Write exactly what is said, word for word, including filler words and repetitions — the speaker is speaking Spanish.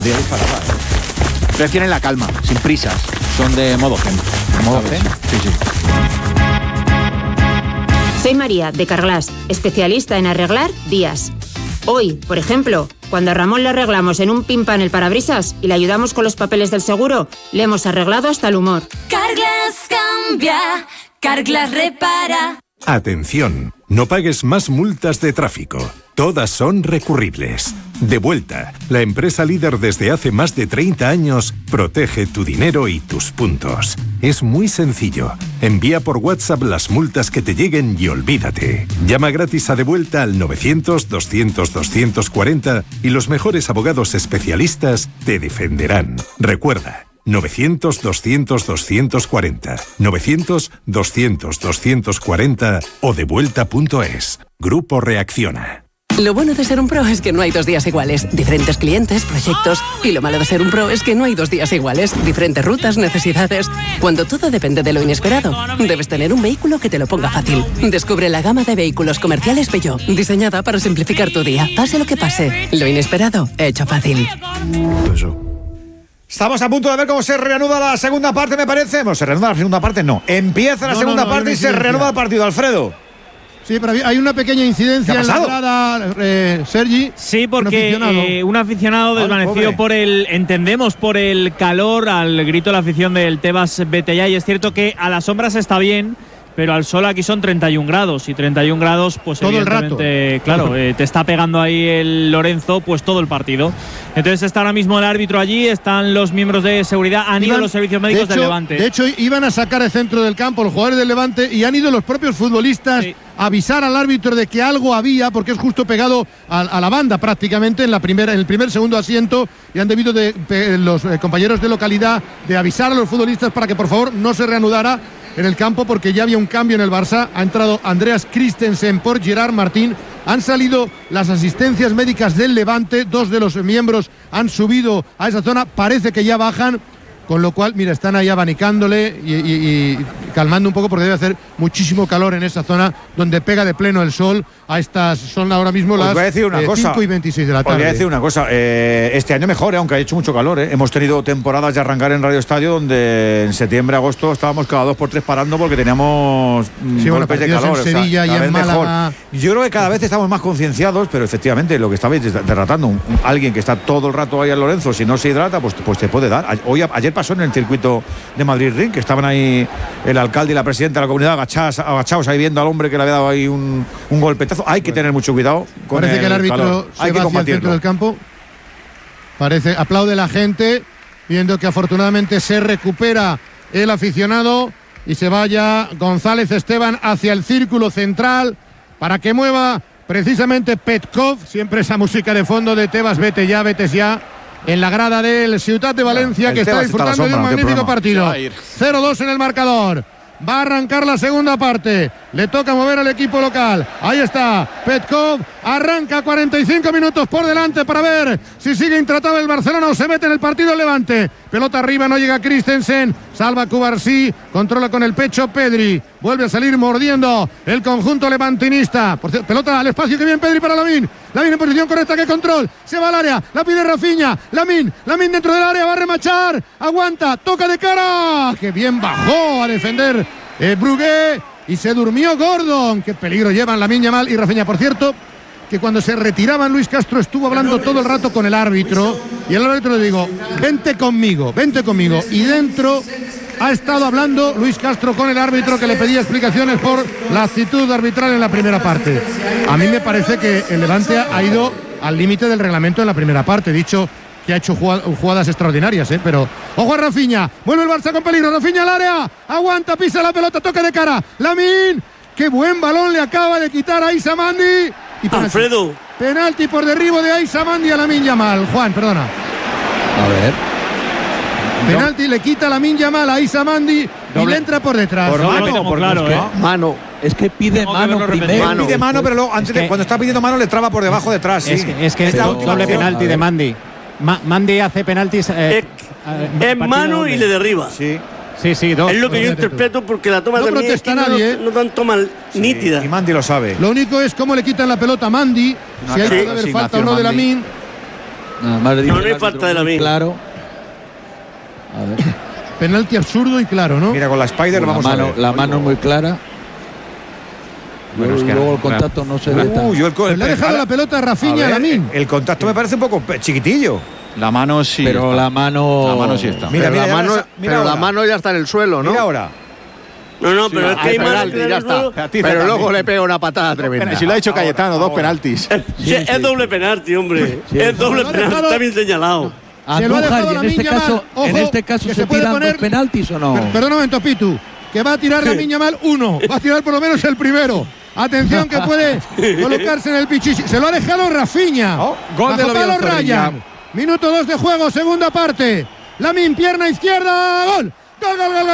De ahí paraba, ¿eh? Prefieren la calma, sin prisas. Son de modo zen. ¿De modo zen? Sí, sí. Soy María, de Carglass, especialista en arreglar días. Hoy, por ejemplo, cuando a Ramón le arreglamos en un pim pam el parabrisas y le ayudamos con los papeles del seguro, le hemos arreglado hasta el humor. Carglass cambia, Carglass repara. Atención, no pagues más multas de tráfico. Todas son recurribles. Devuelta, la empresa líder desde hace más de treinta años, protege tu dinero y tus puntos. Es muy sencillo. Envía por WhatsApp las multas que te lleguen y olvídate. Llama gratis a Devuelta al novecientos, doscientos, doscientos cuarenta y los mejores abogados especialistas te defenderán. Recuerda, novecientos, doscientos, doscientos cuarenta, novecientos, doscientos, doscientos cuarenta o devuelta punto es. Grupo Reacciona. Lo bueno de ser un pro es que no hay dos días iguales. Diferentes clientes, proyectos. Y lo malo de ser un pro es que no hay dos días iguales. Diferentes rutas, necesidades. Cuando todo depende de lo inesperado, debes tener un vehículo que te lo ponga fácil. Descubre la gama de vehículos comerciales Peugeot, diseñada para simplificar tu día. Pase lo que pase, lo inesperado, hecho fácil. Estamos a punto de ver cómo se reanuda la segunda parte, me parece. Bueno, se reanuda la segunda parte, no. Empieza la no, segunda no, no, parte y se reanuda el partido, Alfredo. Sí, pero hay una pequeña incidencia en la grada, eh, Sergi. Sí, porque un aficionado, eh, un aficionado desvanecido Ay, por el, entendemos, por el calor, al grito de la afición del Tebas vete ya. Y es cierto que a las sombras está bien, pero al sol aquí son treinta y un grados. Y treinta y un grados, pues todo evidentemente, el rato. Claro, eh, te está pegando ahí el Lorenzo, pues todo el partido. Entonces está ahora mismo el árbitro allí, están los miembros de seguridad, han iban, ido los servicios médicos de del Levante. De hecho, iban a sacar el centro del campo los jugadores del Levante y han ido los propios futbolistas sí. a avisar al árbitro de que algo había, porque es justo pegado a, a la banda prácticamente en la primera, en el primer segundo asiento, y han debido de, de los eh, compañeros de localidad de avisar a los futbolistas para que por favor no se reanudara en el campo, porque ya había un cambio en el Barça. Ha entrado Andreas Christensen por Gerard Martín. Han salido las asistencias médicas del Levante, dos de los miembros han subido a esa zona, parece que ya bajan, con lo cual, mira, están ahí abanicándole y, y, y calmando un poco, porque debe hacer muchísimo calor en esa zona donde pega de pleno el sol. A estas son ahora mismo las eh, cinco y veintiséis de la tarde. Os voy a decir una cosa, eh, este año mejor, eh, aunque ha hecho mucho calor. Eh. Hemos tenido temporadas de arrancar en Radio Estadio donde en septiembre, agosto estábamos cada dos por tres parando porque teníamos sí, golpes bueno, de calor. En Sevilla o sea, y en Málaga. Mejor. Yo creo que cada vez estamos más concienciados, pero efectivamente lo que estabais derratando, un, un, alguien que está todo el rato ahí al Lorenzo, si no se hidrata, pues, pues te puede dar. Hoy, ayer pasó en el circuito de Madrid Ring, que estaban ahí el alcalde y la presidenta de la comunidad agachados, agachados ahí viendo al hombre que le había dado ahí un, un golpetazo. Hay que tener mucho cuidado con Parece el que el árbitro calor. se Hay va que hacia el centro del campo. Parece, aplaude la gente, viendo que afortunadamente se recupera el aficionado y se vaya González Esteban hacia el círculo central para que mueva precisamente Petkov, siempre esa música de fondo de Tebas vete ya, vete ya, en la grada del Ciutat de Valencia, el que está Tebas disfrutando está de un sombra, magnífico partido. cero dos en el marcador. Va a arrancar la segunda parte. Le toca mover al equipo local. Ahí está Petkov. Arranca cuarenta y cinco minutos por delante para ver si sigue intratable el Barcelona o se mete en el partido el Levante. Pelota arriba, no llega Christensen. Salva Cubarsí. Controla con el pecho Pedri. Vuelve a salir mordiendo el conjunto levantinista. Por cierto, pelota al espacio, que bien Pedri para Lamine. Lamine en posición correcta, que control. Se va al área. La pide Rafinha. Lamine. Lamine dentro del área. Va a remachar. Aguanta. Toca de cara. Que bien bajó a defender eh, Brugué. Y se durmió Gordon. Qué peligro llevan Lamine Yamal y Rafinha. Por cierto, que cuando se retiraban, Luis Castro estuvo hablando todo el rato con el árbitro. Y el árbitro le digo, vente conmigo, vente conmigo. Y dentro ha estado hablando Luis Castro con el árbitro, que le pedía explicaciones por la actitud arbitral en la primera parte. A mí me parece que el Levante ha ido al límite del reglamento en la primera parte. Dicho que ha hecho jugadas extraordinarias, ¿eh? Pero ojo a Rafinha, vuelve el Barça con peligro. Rafinha al área, aguanta, pisa la pelota, toque de cara. Lamine, qué buen balón le acaba de quitar a Issa Mandi. Y penalti. Alfredo. Penalti por derribo de Issa Mandi a Lamine Yamal. Juan, perdona. A ver. Penalti, no. Le quita Lamine Yamal a Issa Mandi y le entra por detrás. Por no, mano, por claro, ¿eh? Mano. Es que pide no, mano primero. Mano. Pide mano, pero luego, antes es que, de, cuando está pidiendo mano, le traba por debajo detrás. Sí. Es que es, que es es la doble última penalti de Mandi. Ma, Mandi hace penaltis. Eh, es eh, mano doble. Y le derriba. Sí. Sí, sí, dos. Es lo que yo interpreto, porque la toma no también protesta es nadie, no, no tan toma sí, nítida. Y Mandi lo sabe. Lo único es cómo le quitan la pelota a Mandi, No, si hay sí, que haber falta o no de Lamine. Nada más le dice No, no hay el árbitro falta de muy Lamine. Claro. A ver. Penalti absurdo y claro, ¿no? Mira, con la Spider La vamos mano, a ver. la mano es muy clara. Bueno, es que luego el ahora- contacto no se ve tan. Uh, yo el, Pues le ha dejado la pelota a Rafinha a Lamine. El contacto me parece un poco pe- chiquitillo. La mano sí. Pero está. la mano. La mano sí está. Mira, Pero mira, la ya mano, esa- mira pero la ahora. mano ya está en el suelo, ¿no? Mira ahora. No, no, pero es que hay Ah, mano penalti, que ya el suelo- está. Pero luego le pega una patada tremenda. Si lo ha dicho Ahora, Cayetano, dos ahora. penaltis. Sí, es doble penalti, hombre. Es doble Lo ha penalti, dejado- está bien señalado. Se lo ha Andújar, dejado y en Lamine este Yamal. caso, Ojo, en este caso que se, se puede tiran poner- dos penaltis o no. Per- Perdón un momento, Pitu. Que va a tirar Lamine Yamal uno. Va a tirar por lo menos el primero. Atención que puede colocarse en el pichichi. Se lo ha dejado Rafinha. Oh, gol de de Oviedo palo Zorrilla. Ryan. Minuto dos de juego, segunda parte. Lamine, pierna izquierda. Gol. Gol, gol, gol, gol.